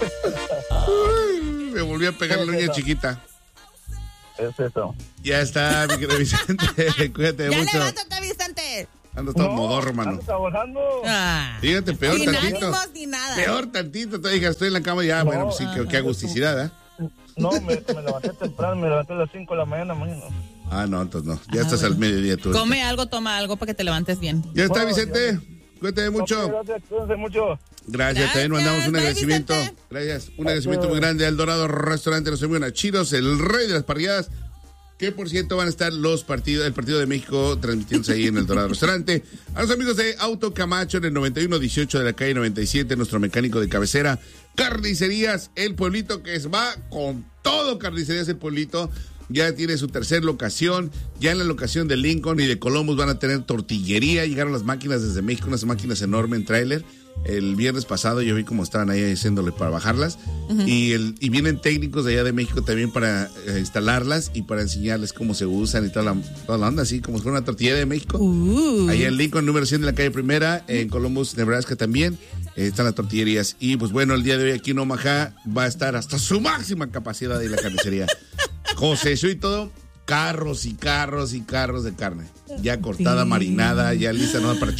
Me volví a pegar la uña chiquita. Es eso. Ya está, mi querido Vicente. Cuídate Ya mucho. levántate, Vicente. Ando todo modorro, mano. Ando trabajando. Fíjate, peor Sin tantito. ánimos ni nada. Peor tantito. Te dije, estoy en la cama ya. Bueno, pues sí, qué agusticidad, ¿eh? No, me levanté temprano, me levanté a las 5 de la mañana, imagino. Ah, no, entonces no. Ya estás al mediodía tú. Come algo, toma algo para que te levantes bien. Ya está, Bueno, Vicente. Cuídate mucho. Ok, gracias, cuídense mucho. Gracias, también mandamos un Bye, agradecimiento. Vicente. Gracias. Un agradecimiento muy grande al Dorado Restaurante Los Amigos Nachiros, el rey de las parrilladas. Que por cierto van a estar el partido de México transmitiéndose ahí en el Dorado Restaurante. A los amigos de Auto Camacho en el 9118 de la calle 97, nuestro mecánico de cabecera. Carnicerías El Pueblito, que va con todo. Carnicerías El Pueblito ya tiene su tercer locación. Ya en la locación de Lincoln y de Columbus van a tener tortillería. Llegaron las máquinas desde México, unas máquinas enormes en tráiler. El viernes pasado yo vi cómo estaban ahí haciéndole para bajarlas. Y vienen técnicos de allá de México también para instalarlas y para enseñarles cómo se usan y toda la onda, así como si fuera una tortilla de México. Allá en Lincoln, número 100 de la calle Primera, en Columbus, Nebraska también están las tortillerías. Y pues bueno, el día de hoy aquí en Omaha va a estar hasta su máxima capacidad de la carnicería. José, y todo, carros y carros y carros de carne. Ya cortada, marinada, ya lista, ¿no? Para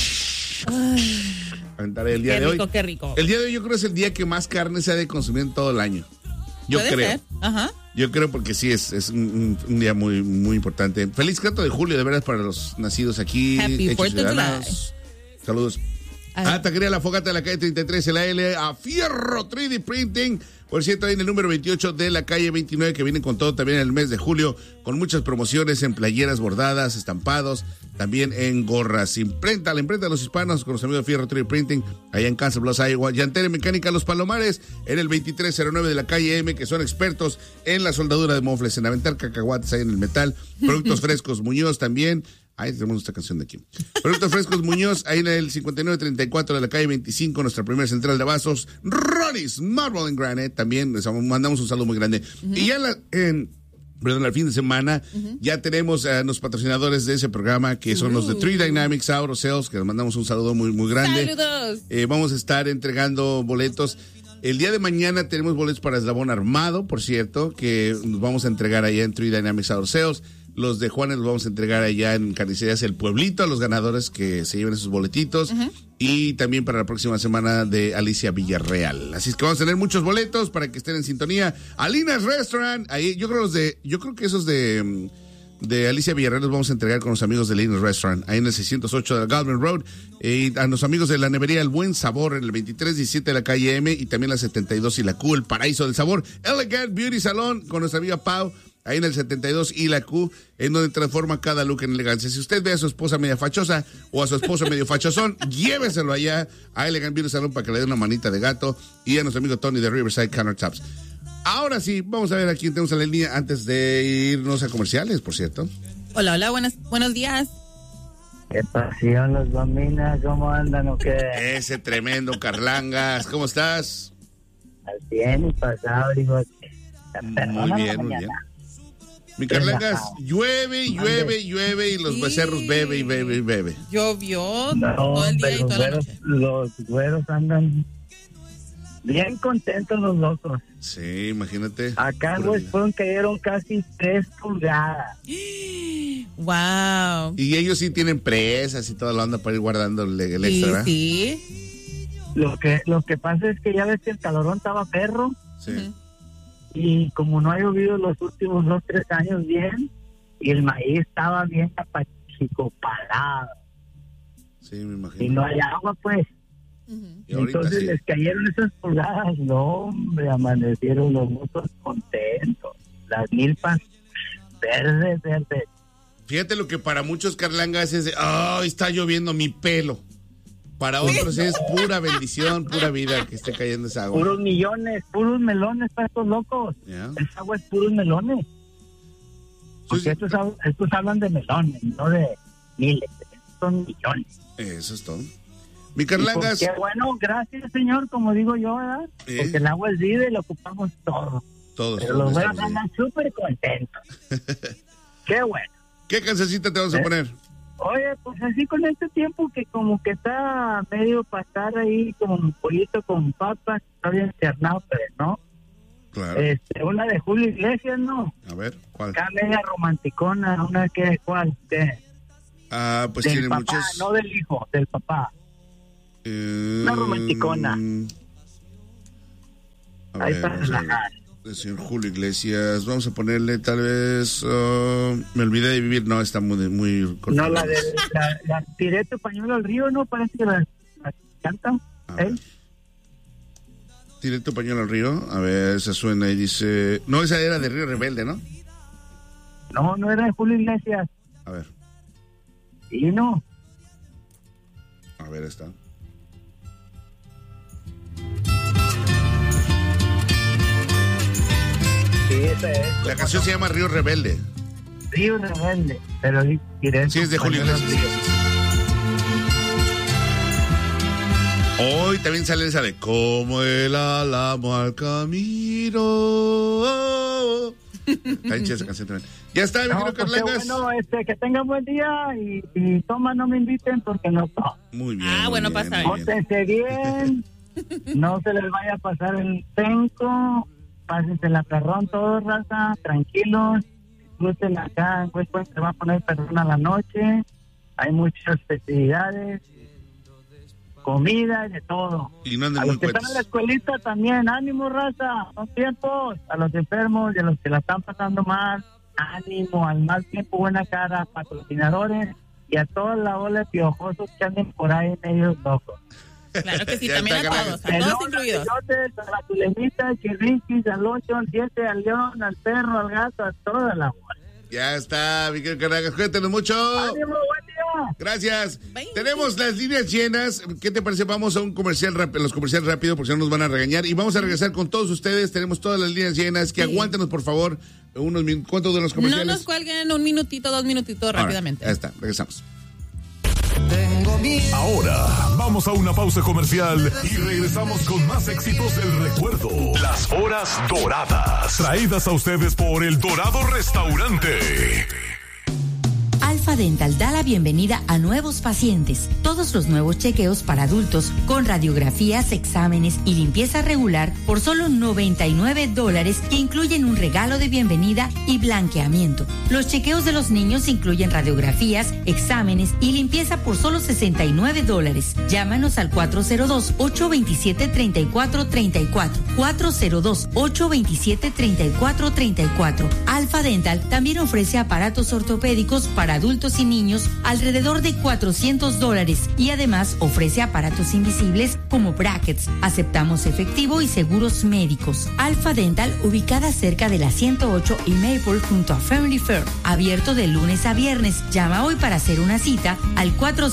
aventar el día de hoy. Qué rico. El día de hoy yo creo que es el día que más carne se ha de consumir en todo el año. Yo ¿Puede creo. ser? Ajá. Yo creo porque sí, es un día muy, muy importante. Feliz 4 de julio, de veras, para los nacidos aquí. Happy hechos 4th of ciudadanos. Saludos. Taquería La Fogata de la calle 33 en la L, a Fierro 3D Printing. Por cierto, ahí en el número 28 de la calle 29, que vienen con todo también en el mes de julio, con muchas promociones en playeras bordadas, estampados, también en gorras. La imprenta de los hispanos con los amigos de Fierro 3D Printing, allá en Kansas Bluffs, Iowa. Llantera Mecánica Los Palomares, en el 2309 de la calle M, que son expertos en la soldadura de mofles, en aventar cacahuates ahí en el metal. Productos Frescos Muñoz también. Ahí tenemos esta canción de aquí. Productos Frescos Muñoz, ahí en el 5934 de la calle 25, nuestra primera central de vasos. Ronnie's Marble and Granite, también les mandamos un saludo muy grande. Y ya al fin de semana, ya tenemos a los patrocinadores de ese programa, que son los de 3 Dynamics Auto Sales, que les mandamos un saludo muy, muy grande. ¡Saludos! Vamos a estar entregando boletos. El día de mañana tenemos boletos para Eslabón Armado, por cierto, que nos vamos a entregar allá en 3 Dynamics Auto Sales. Los de Juanes los vamos a entregar allá en Carnicerías El Pueblito a los ganadores que se lleven esos boletitos. Y también para la próxima semana de Alicia Villarreal. Así es que vamos a tener muchos boletos para que estén en sintonía. Alina's Restaurant, ahí yo creo que esos de Alicia Villarreal los vamos a entregar con los amigos de Alina's Restaurant, ahí en el 608 de la Galvin Road. Y a los amigos de la nevería El Buen Sabor en el 2317 de la calle M y también la 72 y la Q, el Paraíso del Sabor. Elegant Beauty Salon con nuestra amiga Pau, ahí en el 72 y la Q, en donde transforma cada look en elegancia. Si usted ve a su esposa media fachosa o a su esposo medio fachosón, lléveselo allá a Elegant Beauty Salon para que le dé una manita de gato, y a nuestro amigo Tony de Riverside Countertops. Ahora sí, vamos a ver a quién tenemos en la línea antes de irnos a comerciales, por cierto. Hola, buenos días. ¿Qué pasión los dominas? ¿Cómo andan o qué? Ese tremendo Carlangas, ¿cómo estás? Al 100 y pasado, digo. Muy bien. Mi Carlangas, llueve y los becerros bebe y bebe. Llovió No, todo el día y pero toda la noche. los güeros andan bien contentos los locos. Sí, imagínate. Acá en West Point cayeron casi 3 pulgadas. Wow. Y ellos sí tienen presas y toda la onda para ir guardando el extra, ¿verdad? Sí. Lo que pasa es que ya ves que el calorón estaba perro. Sí. Y como no ha llovido los últimos 2-3 años bien, y el maíz estaba bien apachicopalado. Sí, me imagino. Y no hay agua, pues. Y ahorita Entonces sí. les cayeron esas pulgadas. No, hombre, amanecieron los motos contentos. Las milpas verdes. Fíjate lo que para muchos Carlangas es de, ¡ay, está lloviendo mi pelo! Para otros es pura bendición, pura vida que esté cayendo esa agua. Puros millones, puros melones para estos locos. Yeah. Esa agua es puros melones. Porque estos hablan de melones, no de miles. Son millones. Eso es todo. Mi Carlangas. Qué bueno, gracias, señor, como digo yo, ¿verdad? Porque el agua es vida y lo ocupamos todo. Todos. Pero los güeyos andan súper contentos. Qué bueno. ¿Qué cancioncita te vamos a poner? Oye, pues así con este tiempo que como que está medio pasar ahí como un pollito con papas, está bien ternado, pero no. Claro. Una de Julio Iglesias, ¿no? A ver, ¿cuál? Acá media romanticona, una que, ¿cuál? ¿Qué? Pues del tiene papá, muchas. no del hijo, del papá. Una romanticona. A Ahí ver, para vamos a ver. relajar. El señor Julio Iglesias. Vamos a ponerle tal vez. Me olvidé de vivir. No, está muy corta. No, la de la tiré tu pañuelo al río, ¿no? Parece que la cantan. A ver. Tiré tu pañuelo al río. A ver, esa suena y dice. No, esa era de Río Rebelde, ¿no? No, no era de Julio Iglesias. A ver. Y no. A ver, está. Sí, esa es. La canción se llama Río Rebelde. Río Rebelde. Pero tiré Sí, es de tu Julio pañuelo al Iglesias. río. Hoy también sale esa de Como el álamo al camino. Está hincha esa canción también. Ya está, mi querido No, pues qué Carlangas. bueno, que tengan buen día y toma, no me inviten porque no tomo. Muy bien. Ah, muy bueno, bien, pasa muy bien. Pórtense bien, no se les vaya a pasar el penco, pásensela perrón todos, raza, tranquilos, disfruten acá, pues se va a poner perrón a la noche, hay muchas festividades, comida y de todo. Y no anden A muy los que están cuentos. en la escuelita también, ánimo, raza, son tiempos, a los enfermos y a los que la están pasando mal, ánimo, al mal tiempo, buena cara, patrocinadores y a toda la ola de piojosos que anden por ahí medios locos. Claro que sí, Ya también está, a Carlangas. todos, incluidos. A la Culemita, al Chirriquis, al 8, al 7, al León, al perro, al gato, a toda la bola. Ya está, mi querido Carlangas. Cuéntanos mucho. ¡Ánimo, buen día! Gracias. Bye. Tenemos las líneas llenas. ¿Qué te parece? Vamos a un comercial rápido, los comerciales rápido, porque si no nos van a regañar. Y vamos a regresar con todos ustedes. Tenemos todas las líneas llenas. Que Sí. aguántenos, por favor, unos minutos. ¿Cuántos de los No comerciales? nos cuelguen un minutito, 2 minutitos Ahora, rápidamente. Ya está, regresamos. Ahora vamos a una pausa comercial y regresamos con más éxitos del recuerdo. Las horas doradas. Traídas a ustedes por El Dorado Restaurante. Alfa Dental da la bienvenida a nuevos pacientes. Todos los nuevos chequeos para adultos con radiografías, exámenes y limpieza regular por solo $99 que incluyen un regalo de bienvenida y blanqueamiento. Los chequeos de los niños incluyen radiografías, exámenes y limpieza por solo $69. Llámanos al 402-827-3434. 402-827-3434. Alfa Dental también ofrece aparatos ortopédicos para adultos y niños alrededor de $400 y además ofrece aparatos invisibles como brackets. Aceptamos efectivo y seguros médicos. Alfa Dental, ubicada cerca de la 108 y Maple junto a Family Fair, abierto de lunes a viernes. Llama hoy para hacer una cita al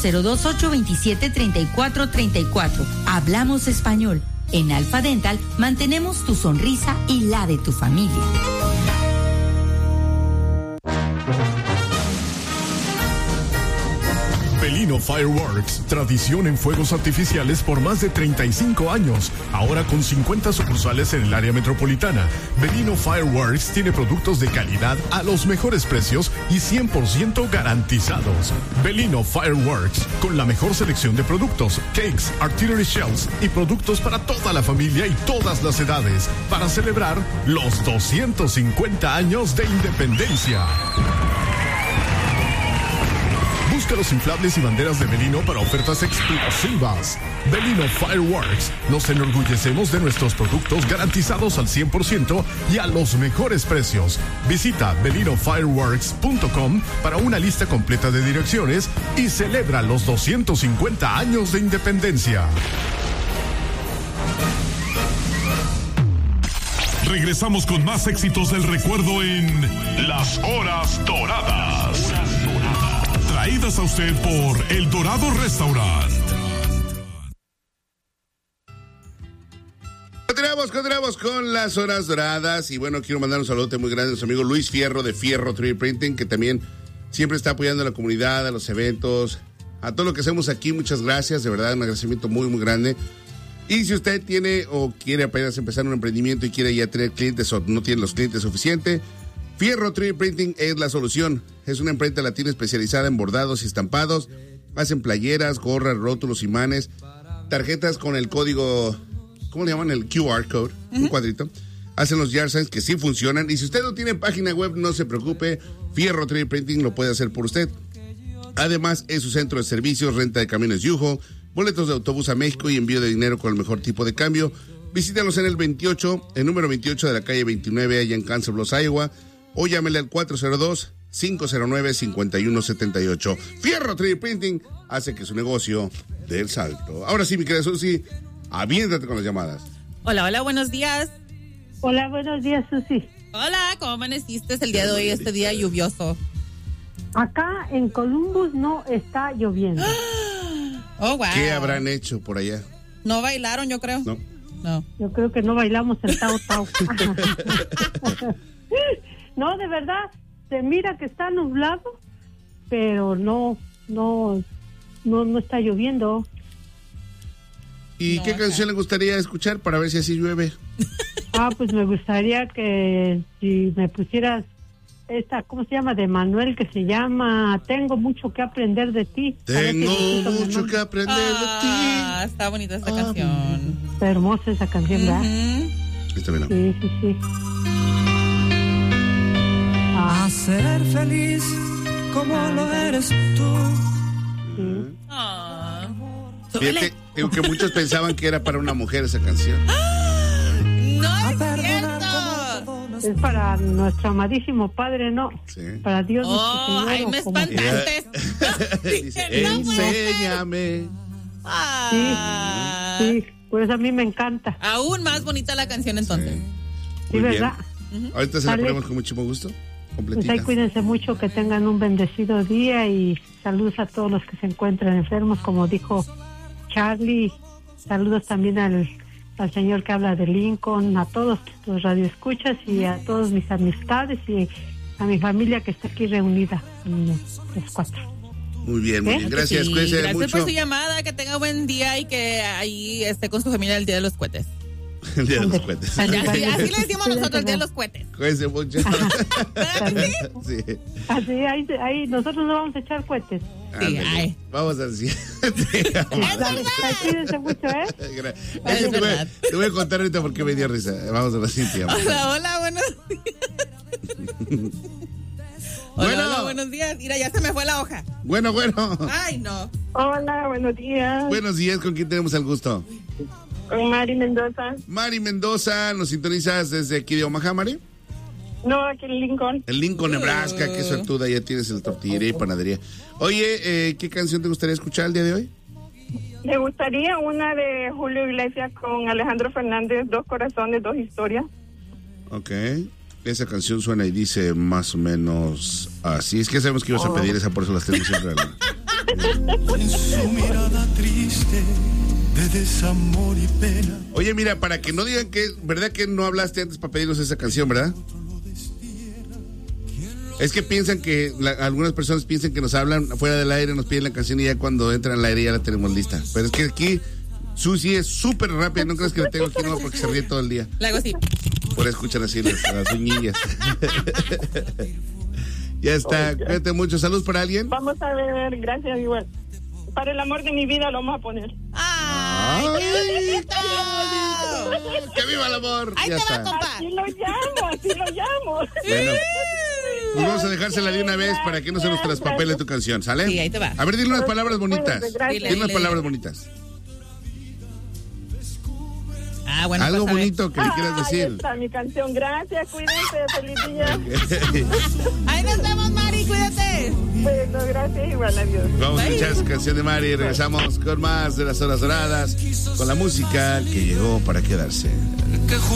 402-827-3434. Hablamos español. En Alfa Dental mantenemos tu sonrisa y la de tu familia. Belino Fireworks, tradición en fuegos artificiales por más de 35 años. Ahora con 50 sucursales en el área metropolitana. Belino Fireworks tiene productos de calidad a los mejores precios y 100% garantizados. Belino Fireworks, con la mejor selección de productos, cakes, artillery shells y productos para toda la familia y todas las edades, para celebrar los 250 años de independencia. Busca los inflables y banderas de Belino para ofertas explosivas. Belino Fireworks. Nos enorgullecemos de nuestros productos garantizados al 100% y a los mejores precios. Visita belinofireworks.com para una lista completa de direcciones y celebra los 250 años de independencia. Regresamos con más éxitos del recuerdo en Las Horas Doradas. Traídas a usted por El Dorado Restaurant. Continuamos con las horas doradas. Y bueno, quiero mandar un saludo muy grande a nuestro amigo Luis Fierro de Fierro 3D Printing, que también siempre está apoyando a la comunidad, a los eventos, a todo lo que hacemos aquí. Muchas gracias, de verdad, un agradecimiento muy, muy grande. Y si usted tiene o quiere apenas empezar un emprendimiento y quiere ya tener clientes o no tiene los clientes suficientes, Fierro 3D Printing es la solución. Es una imprenta latina especializada en bordados y estampados. Hacen playeras, gorras, rótulos, imanes, tarjetas con el código, ¿cómo le llaman? El QR code, un cuadrito. Hacen los yard signs que sí funcionan. Y si usted no tiene página web, no se preocupe. Fierro 3D Printing lo puede hacer por usted. Además, es su centro de servicios, renta de camiones Yujo, boletos de autobús a México y envío de dinero con el mejor tipo de cambio. Visítalos en el número 28 de la calle 29, allá en Council Bluffs, Iowa, o llámele al 402-509-5178. Fierro 3D Printing hace que su negocio dé el salto. Ahora sí, mi querida Susi, aviéntate con las llamadas. Hola, hola, buenos días. Hola, buenos días, Susi. Hola, ¿cómo amaneciste el día de hoy, este día lluvioso? Acá en Columbus no está lloviendo. Oh, wow. ¿Qué habrán hecho por allá? No bailaron, yo creo. No. Yo creo que no bailamos el tao tao. No, de verdad, se mira que está nublado, pero no está lloviendo. ¿Y qué canción le gustaría escuchar para ver si así llueve? Pues me gustaría que si me pusieras esta, ¿cómo se llama? De Manuel, que se llama Tengo mucho que aprender de ti. Tengo mucho que aprender de ti. Está bonita esta canción. Está hermosa esa canción, ¿verdad? Está bien. Sí. A ser feliz como lo eres tú. Sí. Fíjate, digo que muchos pensaban que era para una mujer esa canción. ¡No es cierto! Es para nuestro amadísimo Padre, ¿no? Sí. Para Dios nuestro Señor. ¡Ay, me espantaste! Dice, enséñame. Sí, pues a mí me encanta. Aún más bonita la canción entonces. Sí, ¿verdad? Ahorita se la ponemos con muchísimo gusto. Completita. Pues ahí cuídense mucho, que tengan un bendecido día y saludos a todos los que se encuentran enfermos, como dijo Charlie. Saludos también al señor que habla de Lincoln, a todos los radioescuchas y a todas mis amistades y a mi familia que está aquí reunida, los cuatro. Muy bien, muy bien. Gracias, Sí, cuídense gracias mucho. por su llamada, que tenga buen día y que ahí esté con su familia el día de los cohetes. El día de los cohetes. Así le decimos nosotros, el día de los cohetes. Cuídense mucho. ¿Verdad que sí? Sí. Así, ahí nosotros no vamos a echar cohetes. Sí, Ándale. ay. Vamos al siguiente. Cuídense mucho, Es verdad. Te voy a contar ahorita por qué me dio risa. Vamos a la siguiente llamada. Hola, buenos días. Hola, buenos días. Mira, ya se me fue la hoja. Bueno. Ay, no. Hola, buenos días. Buenos días, ¿con quién tenemos el gusto? Con Mari Mendoza. Mari Mendoza, ¿nos sintonizas desde aquí de Omaha, Mari? No, aquí en Lincoln. En Lincoln, Nebraska, qué suertuda, ya tienes el tortillería y panadería. Oye, ¿qué canción te gustaría escuchar el día de hoy? Me gustaría una de Julio Iglesias con Alejandro Fernández, Dos Corazones, Dos Historias. Ok. Esa canción suena y dice más o menos así. Es que sabemos que ibas a pedir esa, por eso las tenemos siempre. En su mirada triste de desamor y pena. Oye, mira, para que no digan que, ¿verdad que no hablaste antes para pedirnos esa canción, verdad? Es que piensan que, algunas personas piensan que nos hablan fuera del aire, nos piden la canción y ya cuando entran al aire ya la tenemos lista. Pero es que aquí Susi es súper rápida, no crees que la tengo aquí no porque se ríe todo el día. La hago así. Por escuchar así las uñillas. Ya está, cuídate mucho. ¿Salud para alguien? Vamos a ver, gracias igual. Para el amor de mi vida lo vamos a poner. ¡Ay, qué bonito! ¡Que viva el amor! Ahí Ya te va, está. compa. Así lo llamo. Bueno, pues vamos a dejársela de una vez para que no se nos traspapele tu canción, ¿sale? Sí, ahí te va. A ver, dile unas palabras bonitas. Gracias. Dile unas palabras bonitas. Bueno, algo pues, a ver. bonito que le quieras Ahí decir. está mi canción. Gracias, cuídense, feliz día. Ahí nos vemos, Mari, cuídate. Bueno, gracias igual, adiós. Vamos a Bye. escuchar su canción de Mari y regresamos con más de las horas doradas, con la música que llegó para quedarse.